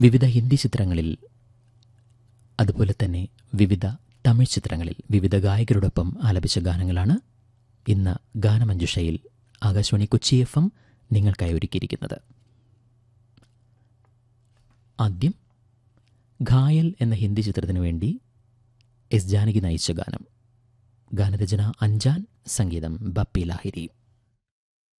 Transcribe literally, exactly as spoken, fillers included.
വിവിധ ഹിന്ദി ചിത്രങ്ങളിൽ, അതുപോലെ തന്നെ വിവിധ തമിഴ് ചിത്രങ്ങളിൽ വിവിധ ഗായകരോടൊപ്പം ആലപിച്ച ഗാനങ്ങളാണ് ഇന്ന് ഗാനമഞ്ജുഷയിൽ ആകാശവാണി കൊച്ചി എഫ് എം നിങ്ങൾക്കായി ഒരുക്കിയിരിക്കുന്നത്. ആദ്യം ഘായൽ എന്ന ഹിന്ദി ചിത്രത്തിനു വേണ്ടി എസ് ജാനകി നയിച്ച ഗാനം. ഗാനരചന അഞ്ജാൻ, സംഗീതം ബപ്പി ലാഹിരി.